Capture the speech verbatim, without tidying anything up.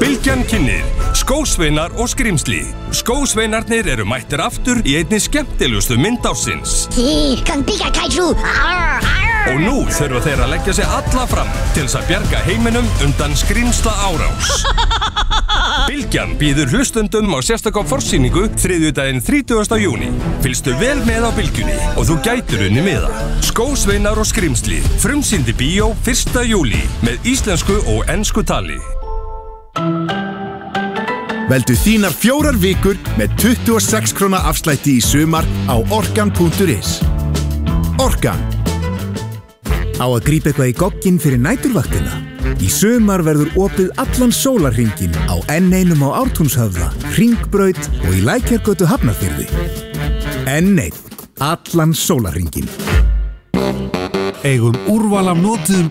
Bylgjan kynnir Skósveinar og skrímsli. Skósveinarnir eru mættir aftur í einni skemmtilegustu mynd ársins. Og nú þurfa þeir að leggja sig alla fram til þess að bjarga heiminum undan skrímsla árás. Bylgjan býður hlustundum á sérstaka forsýningu þriðjudaginn þrítugasta júní. Fylgstu vel með á Bylgjunni og þú gætir unni miða. Skósveinar og skrímsli. Frumsýndi bíó fyrsta júlí með íslensku og ensku tali. Veldu þínar fjórar vikur með tuttugu og sex króna afslætti í sumar á orkan punktur is. Orkan. Á að grípa eitthvað í gogginn fyrir næturvaktina? Í sumar verður opið allan sólarhringinn á N einum á Ártúnshöfða, Hringbraut og í Lækjargötu Hafnarfirði. N einn. Allan sólarhringinn. Eigum úrval af notuðum